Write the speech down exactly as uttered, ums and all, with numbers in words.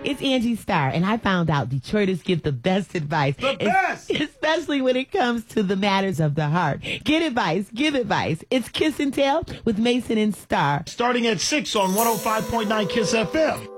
It's Angie Starr, and I found out Detroiters give the best advice. The best! Es- especially when it comes to the matters of the heart. Get advice, give advice. It's Kiss and Tell with Mason and Starr. Starting at six on one oh five point nine Kiss F M.